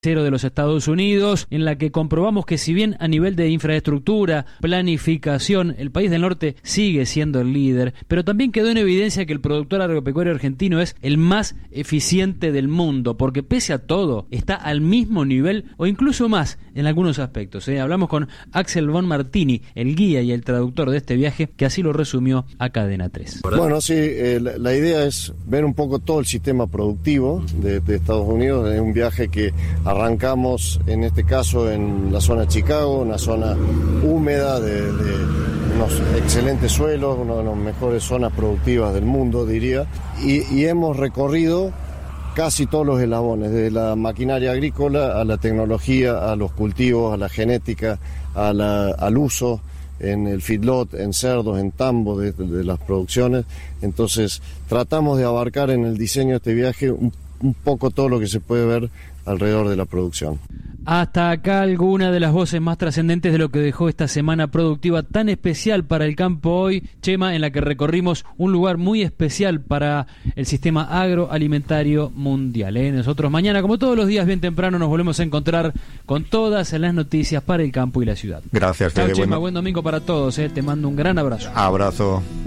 de los Estados Unidos, en la que comprobamos que si bien a nivel de infraestructura, planificación, el país del norte sigue siendo el líder, pero también quedó en evidencia que el productor agropecuario argentino es el más eficiente del mundo, porque pese a todo, está al mismo nivel o incluso más en algunos aspectos. Hablamos con Axel von Martini, el guía y el traductor de este viaje, que así lo resumió a Cadena 3. Bueno, sí, la idea es ver un poco todo el sistema productivo de Estados Unidos. Es un viaje que arrancamos, en este caso, en la zona de Chicago, una zona húmeda de unos excelentes suelos, una de las mejores zonas productivas del mundo, diría, y hemos recorrido casi todos los eslabones, desde la maquinaria agrícola a la tecnología, a los cultivos, a la genética, al uso en el feedlot, en cerdos, en tambo de las producciones. Entonces tratamos de abarcar en el diseño de este viaje un poco todo lo que se puede ver alrededor de la producción. Hasta acá alguna de las voces más trascendentes de lo que dejó esta semana productiva tan especial para el campo hoy, Chema, en la que recorrimos un lugar muy especial para el sistema agroalimentario mundial. Nosotros mañana, como todos los días, bien temprano, nos volvemos a encontrar con todas las noticias para el campo y la ciudad. Gracias, Fede. Chao, Chema, buen domingo para todos. Te mando un gran abrazo. Abrazo.